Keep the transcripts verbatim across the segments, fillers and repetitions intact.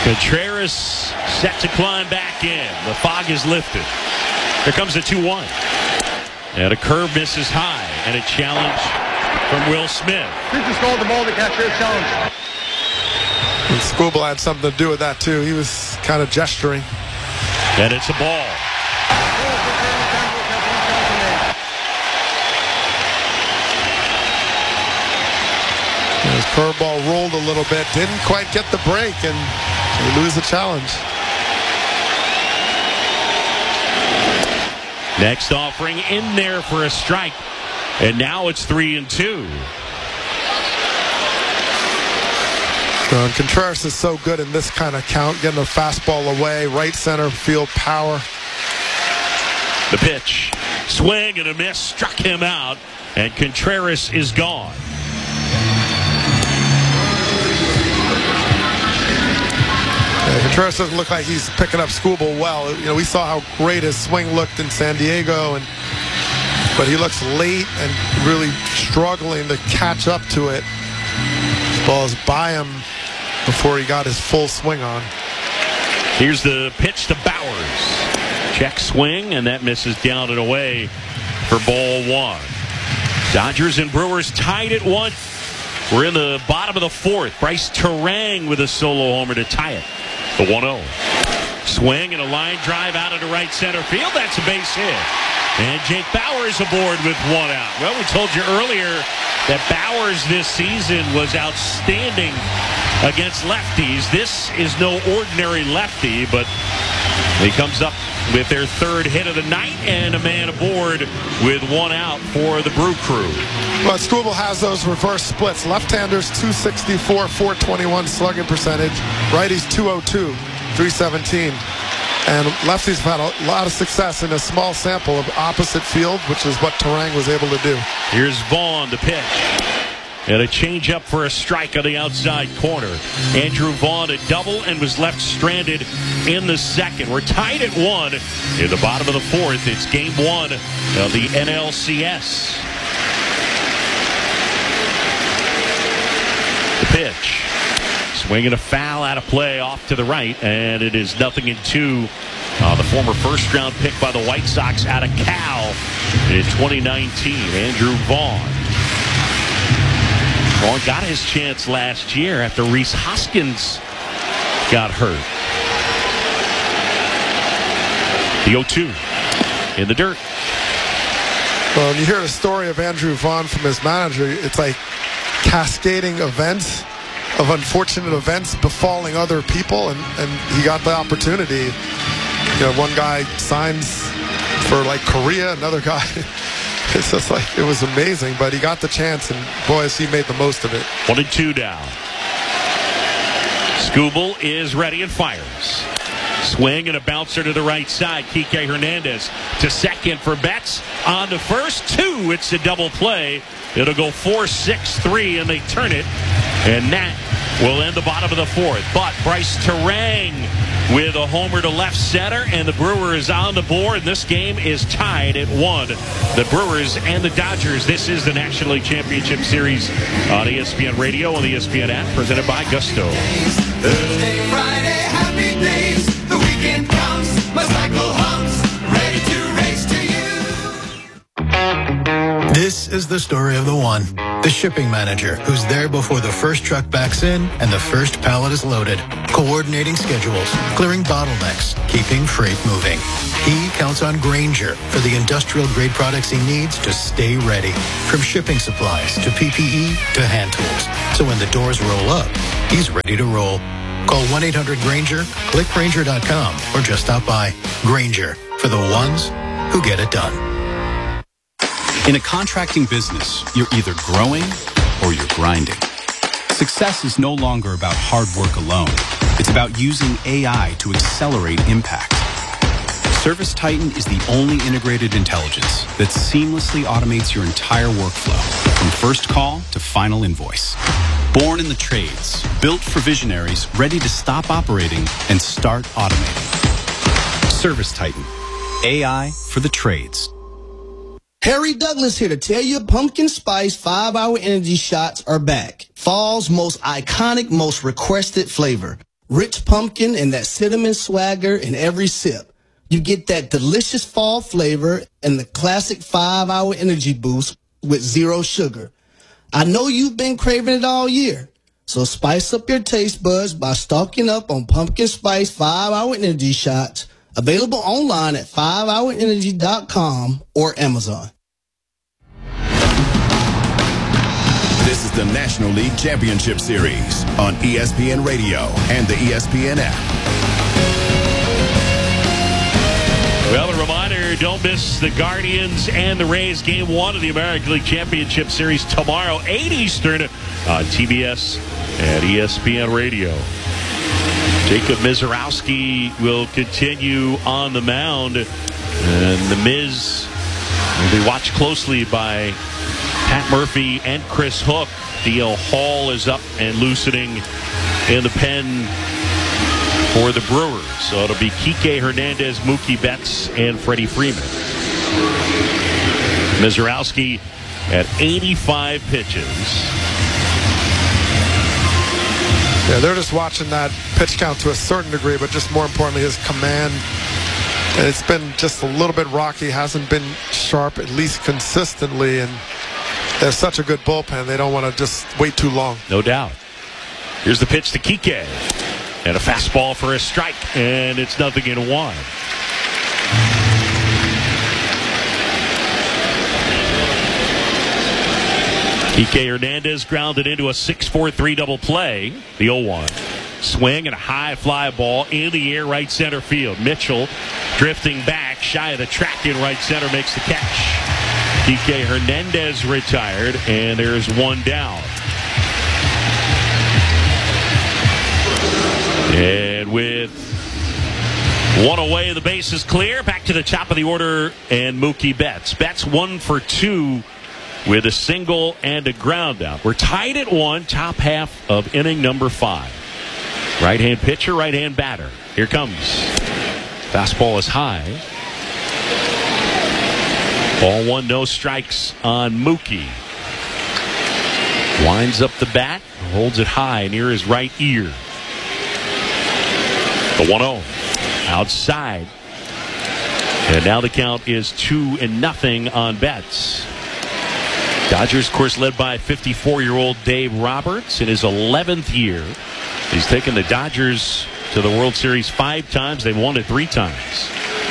Contreras set to climb back in. The fog is lifted. Here comes the two one. And a curve misses high. And a challenge from Will Smith. He just called the ball to catch your challenge. And Skubal had something to do with that, too. He was kind of gesturing. And it's a ball. His curveball rolled a little bit. Didn't quite get the break, and they lose the challenge. Next offering in there for a strike. And now it's three and two. Uh, Contreras is so good in this kind of count, getting a fastball away, right center field power. The pitch, swing and a miss, struck him out, and Contreras is gone. Yeah, Contreras doesn't look like he's picking up Skubal well. You know, we saw how great his swing looked in San Diego, and but he looks late and really struggling to catch up to it. This ball is by him before he got his full swing on. Here's the pitch to Bowers. Check swing, and that misses down and away for ball one. Dodgers and Brewers tied at one. We're in the bottom of the fourth. Bryce Terang with a solo homer to tie it. The one oh. Swing and a line drive out into right center field. That's a base hit. And Jake Bauers aboard with one out. Well, we told you earlier that Bauers this season was outstanding against lefties. This is no ordinary lefty, but he comes up with their third hit of the night and a man aboard with one out for the Brew Crew. But Skubal has those reverse splits. Left-handers two sixty-four, four twenty-one slugging percentage. Righties two oh two, three seventeen. And lefties have had a lot of success in a small sample of opposite field, which is what Terang was able to do. Here's Vaughn to pitch. And a changeup for a strike on the outside corner. Andrew Vaughn a double and was left stranded in the second. We're tied at one in the bottom of the fourth. It's game one of the N L C S. The pitch. Swinging a foul out of play off to the right, and it is nothing in two. Uh, the former first-round pick by the White Sox out of Cal in twenty nineteen, Andrew Vaughn. Vaughn got his chance last year after Rhys Hoskins got hurt. The oh two in the dirt. Well, when you hear the story of Andrew Vaughn from his manager, it's like cascading events of unfortunate events befalling other people, and, and he got the opportunity. You know, one guy signs for like Korea, another guy. It's just like, it was amazing, but he got the chance, and boy, has he made the most of it. One and two down. Skubal is ready and fires. Swing and a bouncer to the right side. Kike Hernandez to second for Betts. On to first, two. It's a double play. It'll go four six three, and they turn it. And that will end the bottom of the fourth. But Bryce Terang with a homer to left center, and the Brewers on the board. This game is tied at one. The Brewers and the Dodgers. This is the National League Championship Series on E S P N Radio and the E S P N app, presented by Gusto. Thursday, Friday, happy days. The weekend comes, my cycle hums, ready to race to you. This is the story of the one. The shipping manager, who's there before the first truck backs in and the first pallet is loaded, coordinating schedules, clearing bottlenecks, keeping freight moving. He counts on Grainger for the industrial-grade products he needs to stay ready, from shipping supplies to P P E to hand tools. So when the doors roll up, he's ready to roll. Call one eight hundred Grainger, click Grainger dot com, or just stop by. Grainger, for the ones who get it done. In a contracting business, you're either growing or you're grinding. Success is no longer about hard work alone. It's about using A I to accelerate impact. ServiceTitan is the only integrated intelligence that seamlessly automates your entire workflow, from first call to final invoice. Born in the trades, built for visionaries ready to stop operating and start automating. ServiceTitan, A I for the trades. Harry Douglas here to tell you pumpkin spice five hour energy shots are back. Fall's most iconic, most requested flavor. Rich pumpkin and that cinnamon swagger in every sip. You get that delicious fall flavor and the classic five-hour energy boost with zero sugar. I know you've been craving it all year, so spice up your taste buds by stocking up on Pumpkin Spice five-hour energy shots, available online at five hour energy dot com or Amazon. This is the National League Championship Series on E S P N Radio and the E S P N app. Well, a reminder, don't miss the Guardians and the Rays game one of the American League Championship Series tomorrow, eight Eastern, on T B S and E S P N Radio. Jacob Misiorowski will continue on the mound, and the Miz will be watched closely by Pat Murphy and Chris Hook. D L Hall is up and loosening in the pen for the Brewers. So it'll be Kike Hernandez, Mookie Betts, and Freddie Freeman. Misiorowski at eighty-five pitches. Yeah, they're just watching that pitch count to a certain degree, but just more importantly, his command. And it's been just a little bit rocky, hasn't been sharp, at least consistently, and they're such a good bullpen, they don't want to just wait too long. No doubt. Here's the pitch to Kike. And a fastball for a strike, and it's nothing in one. Kike Hernandez grounded into a six four three double play. The oh one. Swing and a high fly ball in the air, right center field. Mitchell drifting back, shy of the track in right center, makes the catch. Kike Hernandez retired, and there's one down. And with one away, the base is clear. Back to the top of the order, and Mookie Betts. Betts one for two with a single and a ground out. We're tied at one, top half of inning number five. Right-hand pitcher, right-hand batter. Here comes. Fastball is high. Ball one, no strikes on Mookie. Winds up the bat, holds it high near his right ear. The one oh. Outside. And now the count is two and nothing on Betts. Dodgers, of course, led by fifty-four-year-old Dave Roberts in his eleventh year. He's taken the Dodgers to the World Series five times. They've won it three times.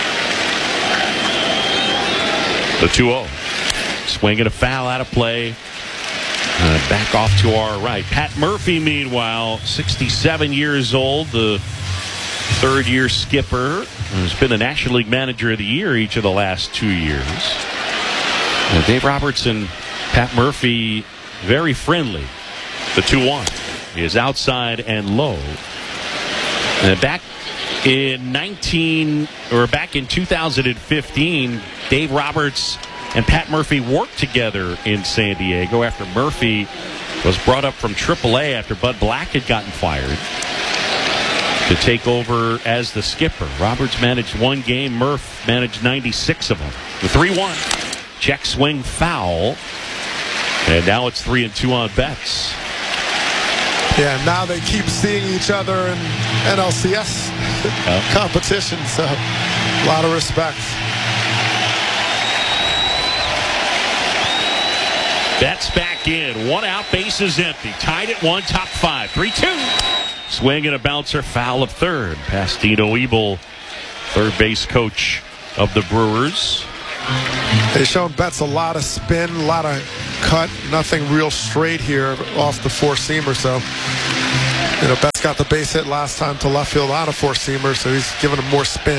The two oh. Swing and a foul out of play. Uh, back off to our right. Pat Murphy, meanwhile, sixty-seven years old, the third-year skipper, who's been the National League Manager of the Year each of the last two years. Uh, Dave Roberts and Pat Murphy, very friendly. The two one is outside and low. And back in nineteen or back in two thousand fifteen, Dave Roberts and Pat Murphy worked together in San Diego after Murphy was brought up from triple A after Bud Black had gotten fired to take over as the skipper. Roberts managed one game. Murph managed ninety-six of them. The three one. Check swing foul. And now it's three and two on Betts. Yeah, now they keep seeing each other in N L C S yeah. competition, so a lot of respect. Betts back in. One out, bases empty. Tied at one, top five. three two. Swing and a bouncer, foul of third. Past Dino Ebel, third base coach of the Brewers. They've shown Betts a lot of spin, a lot of cut, nothing real straight here off the four-seamer. So, you know, Betts got the base hit last time to left field on a four-seamer, so he's giving him more spin.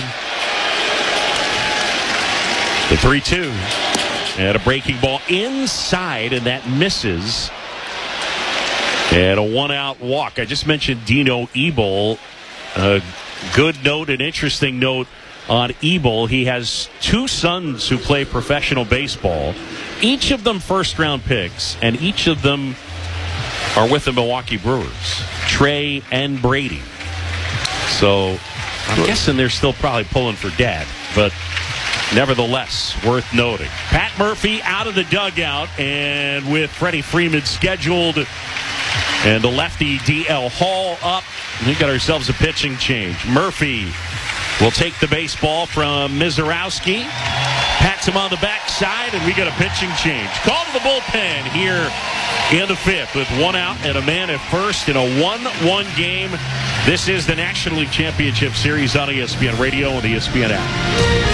The three two. And a breaking ball inside, and that misses. And a one-out walk. I just mentioned Dino Ebel. A good note, an interesting note on Ebel. He has two sons who play professional baseball. Each of them first-round picks, and each of them are with the Milwaukee Brewers. Trey and Brady. So I'm guessing they're still probably pulling for dad, but nevertheless, worth noting. Pat Murphy out of the dugout, and with Freddie Freeman scheduled, and the lefty D L Hall up, We got ourselves a pitching change. Murphy will take the baseball from Mizorowski, pats him on the backside, and we got a pitching change. Call to the bullpen here in the fifth with one out and a man at first in a one one game. This is the National League Championship Series on E S P N Radio and the E S P N app.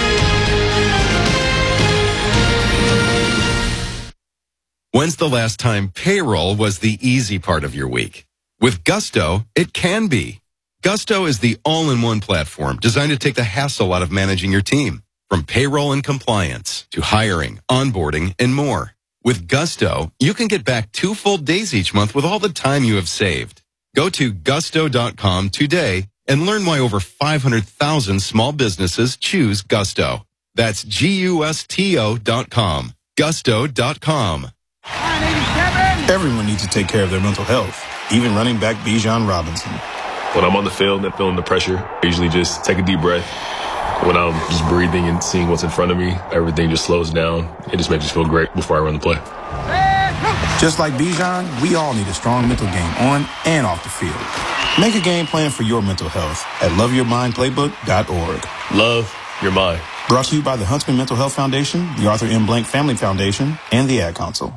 When's the last time payroll was the easy part of your week? With Gusto, it can be. Gusto is the all-in-one platform designed to take the hassle out of managing your team. From payroll and compliance to hiring, onboarding, and more. With Gusto, you can get back two full days each month with all the time you have saved. Go to gusto dot com today and learn why over five hundred thousand small businesses choose Gusto. That's G U S T O dot com. gusto dot com. Everyone needs to take care of their mental health, even running back Bijan Robinson. When I'm on the field and feeling the pressure, I usually just take a deep breath. When I'm just breathing and seeing what's in front of me, everything just slows down. It just makes me feel great before I run the play. Just like Bijan, we all need a strong mental game on and off the field. Make a game plan for your mental health at love your mind playbook dot org. Love your mind. Brought to you by the Huntsman Mental Health Foundation, the Arthur M. Blank Family Foundation, and the Ad Council.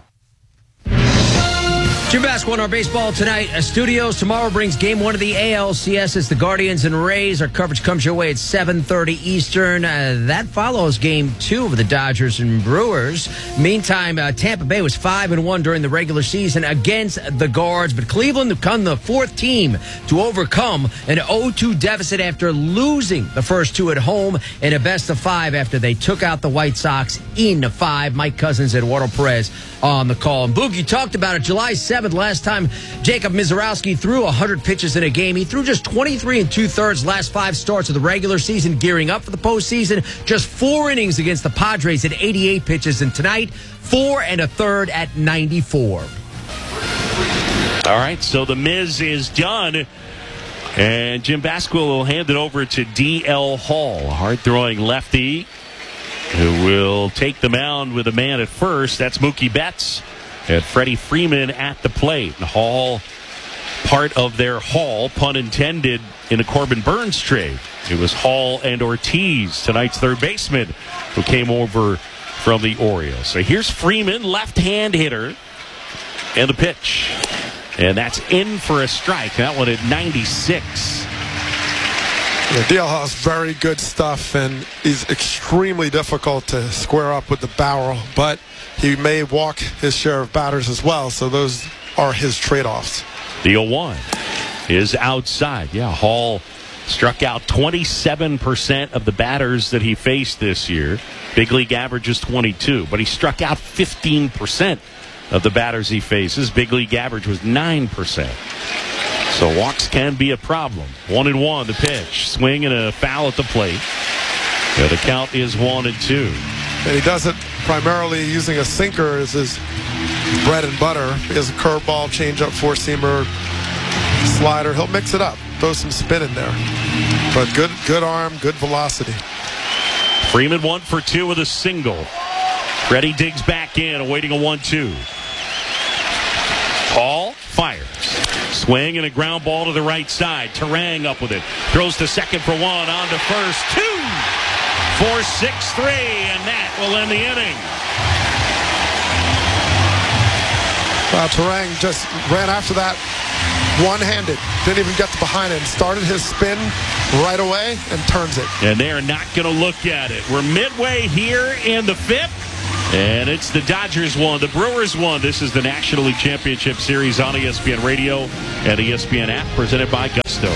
Jim Basketball in our baseball tonight. Uh, studios tomorrow brings game one of the A L C S. It's the Guardians and Rays. Our coverage comes your way at seven thirty Eastern. Uh, that follows game two of the Dodgers and Brewers. Meantime, uh, Tampa Bay was five and one during the regular season against the Guards, but Cleveland become the fourth team to overcome an oh two deficit after losing the first two at home in a best of five after they took out the White Sox in five. Mike Cousins, Eduardo Perez on the call. And Boogie talked about it July seventh, last time Jacob Mizorowski threw one hundred pitches in a game. He threw just twenty-three and two-thirds last five starts of the regular season, gearing up for the postseason. Just four innings against the Padres at eighty-eight pitches, and tonight, four and a third at ninety-four. All right, so the Miz is done. And Jim Basquill will hand it over to D L Hall, hard-throwing lefty, who will take the mound with a man at first. That's Mookie Betts. And Freddie Freeman at the plate. And Hall, part of their haul, pun intended, in the Corbin Burns trade. It was Hall and Ortiz, tonight's third baseman, who came over from the Orioles. So here's Freeman, left-hand hitter, and the pitch. And that's in for a strike. That one at ninety-six. Yeah, D L Hall's very good stuff, and he's extremely difficult to square up with the barrel, but he may walk his share of batters as well, so those are his trade-offs. The oh one is outside. Yeah, Hall struck out twenty-seven percent of the batters that he faced this year. Big league average is twenty-two, but he struck out fifteen percent of the batters he faces. Big league average was nine percent. So walks can be a problem. One and one, the pitch. Swing and a foul at the plate. Yeah, the count is one and two. And he does it primarily using a sinker as his bread and butter. He has a curveball, changeup, four-seamer, slider. He'll mix it up, throw some spin in there. But good, good arm, good velocity. Freeman one for two with a single. Freddie digs back in, awaiting a one two. Hall fires. Swing and a ground ball to the right side. Terang up with it. Throws to second for one. On to first. Two. Four, six, three. And that will end the inning. Well, Terang just ran after that one-handed. Didn't even get to behind it. Started his spin right away and turns it. And they're not going to look at it. We're midway here in the fifth. And it's the Dodgers one, the Brewers one. This is the National League Championship Series on E S P N Radio and E S P N app, presented by Gusto.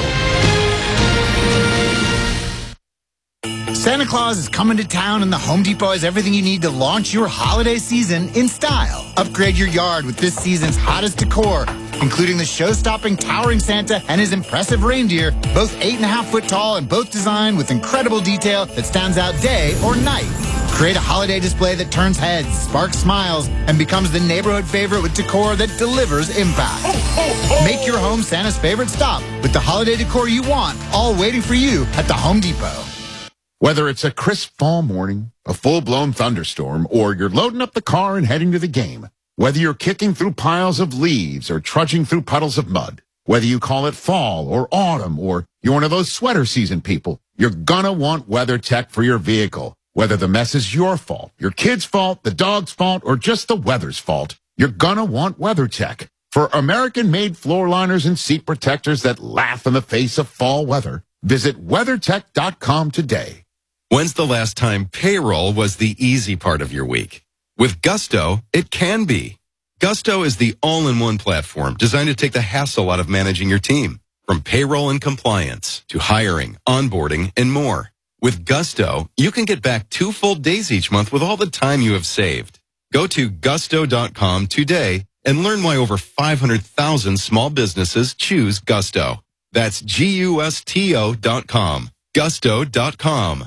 Santa Claus is coming to town, and the Home Depot has everything you need to launch your holiday season in style. Upgrade your yard with this season's hottest decor, including the show-stopping towering Santa and his impressive reindeer, both eight and a half foot tall and both designed with incredible detail that stands out day or night. Create a holiday display that turns heads, sparks smiles, and becomes the neighborhood favorite with decor that delivers impact. Make your home Santa's favorite stop with the holiday decor you want, all waiting for you at the Home Depot. Whether it's a crisp fall morning, a full-blown thunderstorm, or you're loading up the car and heading to the game, whether you're kicking through piles of leaves or trudging through puddles of mud, Whether you call it fall or autumn or you're one of those sweater season people, you're gonna want WeatherTech for your vehicle. Whether the mess is your fault, your kid's fault, the dog's fault, or just the weather's fault, you're gonna want WeatherTech. For American-made floor liners and seat protectors that laugh in the face of fall weather, visit WeatherTech dot com today. When's the last time payroll was the easy part of your week? With Gusto, it can be. Gusto is the all-in-one platform designed to take the hassle out of managing your team, from payroll and compliance to hiring, onboarding, and more. With Gusto, you can get back two full days each month with all the time you have saved. Go to gusto dot com today and learn why over five hundred thousand small businesses choose Gusto. That's G U S T O dot com. gusto dot com.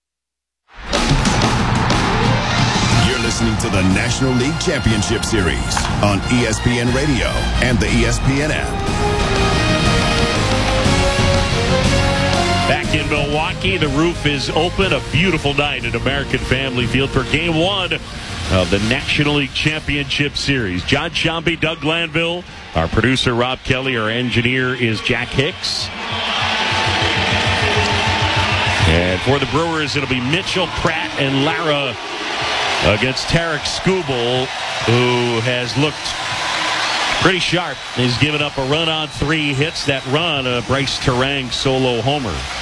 You're listening to the National League Championship Series on E S P N Radio and the E S P N app. Back in Milwaukee, the roof is open. A beautiful night at American Family Field for Game One of the National League Championship Series. John Shambi, Doug Glanville, our producer Rob Kelly, our engineer is Jack Hicks. And for the Brewers, it'll be Mitchell, Pratt, and Lara against Tarek Skubal, who has looked pretty sharp. He's given up a run on three hits. That run, a Bryce Terang solo homer.